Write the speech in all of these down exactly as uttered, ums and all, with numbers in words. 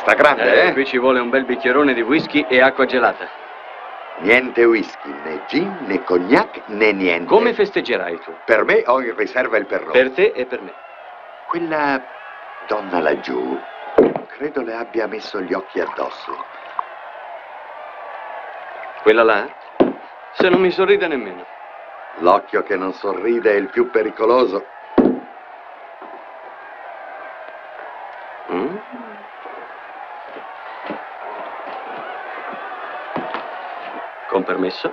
sta grande, Eh, eh? qui ci vuole un bel bicchierone di whisky e acqua gelata. Niente whisky, né gin, né cognac, né niente. Come festeggerai tu? Per me ho in riserva il Perrier. Per te e per me. Quella donna laggiù, credo le abbia messo gli occhi addosso. Quella là? Se non mi sorride nemmeno. L'occhio che non sorride è il più pericoloso. Mm? Con permesso?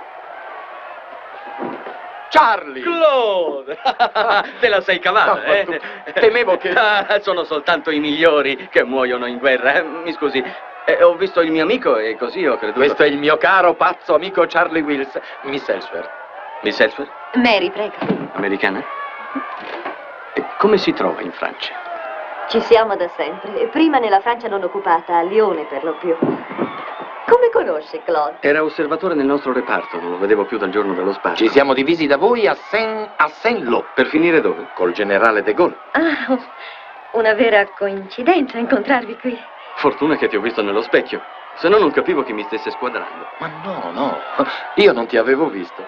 Charlie! Claude! Te la sei cavata, No, eh? tu- temevo che- Ah, sono soltanto i migliori che muoiono in guerra. eh. Mi scusi, eh, ho visto il mio amico e così ho creduto... Questo è il mio caro pazzo amico Charlie Wills, Miss Ellsworth. Miss Ellsworth? Mary, prego. Americana? E come si trova in Francia? Ci siamo da sempre. Prima nella Francia non occupata, a Lione per lo più. Come conosce Claude? Era osservatore nel nostro reparto, non lo vedevo più dal giorno dello sparo. Ci siamo divisi da voi a Saint, a Saint-Lô, Per finire dove? col generale de Gaulle. Ah, una vera coincidenza incontrarvi qui. Fortuna che ti ho visto nello specchio, se no non capivo chi mi stesse squadrando. Ma no, no, io non ti avevo visto.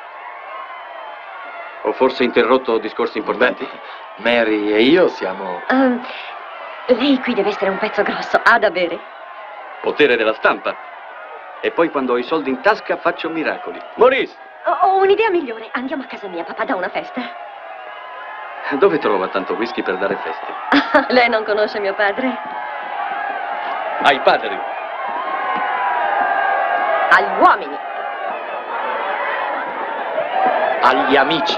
Ho forse interrotto discorsi importanti? Mary e io siamo... Um, lei qui deve essere un pezzo grosso. Ha da bere? Potere della stampa. E poi quando ho i soldi in tasca faccio miracoli. Maurice, Ho, ho un'idea migliore. Andiamo a casa mia, papà dà una festa. dove trova tanto whisky per dare feste? Ah, lei non conosce mio padre? Ai padri. Agli uomini. agli amici.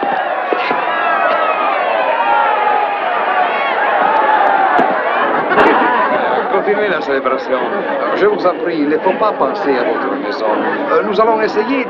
Continuez la célébration. Je vous en prie, il ne faut pas penser à votre maison. Euh, Nous allons essayer